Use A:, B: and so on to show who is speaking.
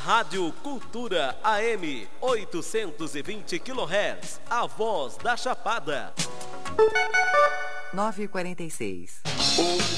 A: Rádio Cultura AM 820 kHz, a voz da Chapada.
B: 9h46.